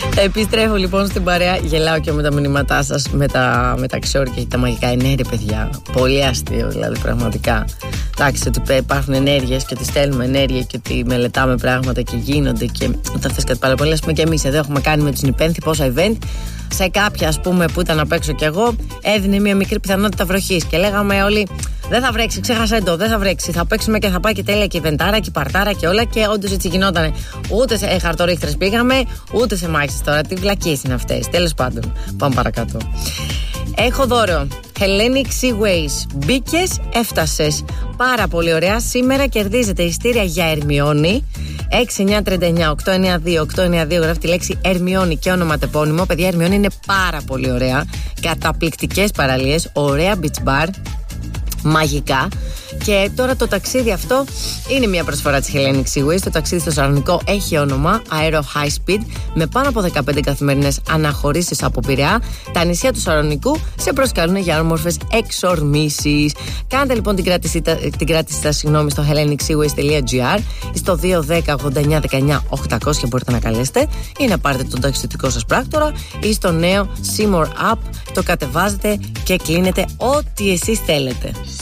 Επιστρέφω λοιπόν στην παρέα. Γελάω και με τα μηνύματά σας, με τα ξόρια και τα μαγικά. Ναι, ρε παιδιά, πολύ αστείο δηλαδή, πραγματικά. Εντάξει, ότι υπάρχουν ενέργειες και ότι στέλνουμε ενέργεια και ότι μελετάμε πράγματα και γίνονται. Και όταν θες κάτι πάρα πολύ, ας πούμε, και εμείς εδώ έχουμε κάνει με τους Νιπένθη πόσα event. Σε κάποια, ας πούμε, που ήταν απ' έξω κι εγώ, έδινε μια μικρή πιθανότητα βροχής. Και λέγαμε όλοι, δεν θα βρέξει, ξέχασε το, δεν θα βρέξει. Θα παίξουμε και θα πάει και τέλεια και η βεντάρα και η παρτάρα και όλα. Και όντως έτσι γινότανε. Ούτε σε χαρτορίχτρες πήγαμε, ούτε σε μάχες τώρα. Τι βλακίες είναι αυτές. Τέλος πάντων, πάμε παρακάτω. Έχω δώρο. Hellenic Seaways. Μπήκες, έφτασες. Πάρα πολύ ωραία. Σήμερα κερδίζετε ειστήρια για Ερμιόνι. 6939-892-892. Γράφει τη λέξη Ερμιόνι και ονοματεπώνυμο. Παιδιά, Ερμιόνι είναι πάρα πολύ ωραία. Καταπληκτικές παραλίες. Ωραία beach bar. Μαγικά. Και τώρα το ταξίδι αυτό είναι μια προσφορά της Hellenic Seaways. Το ταξίδι στο Σαλονικό έχει όνομα Aero High Speed, με πάνω από 15 καθημερινές αναχωρήσεις από Πειραιά. Τα νησιά του Σαλονικού σε προσκαλούν για όμορφες εξορμήσεις. Κάντε λοιπόν την κράτηση σας στο hellenicseaways.gr ή στο 210-89-19-800 μπορείτε να καλέσετε ή να πάρετε τον ταξιδιωτικό σας πράκτορα, ή στο νέο Seymour App. Το κατεβάζετε και κλείνετε ό,τι εσείς θέλετε.